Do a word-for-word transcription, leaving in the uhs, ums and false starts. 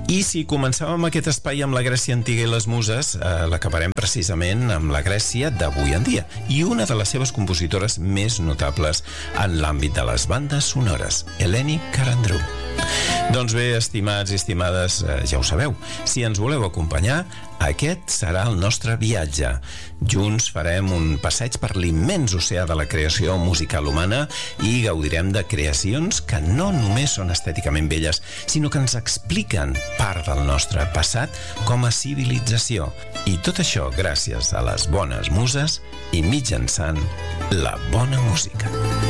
I si començàvem aquest espai amb la Grècia antiga i les muses, eh, l'acabarem precisament amb la Grècia d'avui en dia i una de les seves compositores més notables en l'àmbit de les bandes sonores, Eleni Karandrou. Doncs bé, estimats i estimades, eh, ja ho sabeu, si ens voleu acompanyar, aquest serà el nostre viatge. Junts farem un passeig per l'immens oceà de la creació musical humana i gaudirem de creacions que no només són estèticament belles, sinó que ens expliquen part del nostre passat com a civilització. I tot això gràcies a les bones muses i mitjançant la bona música.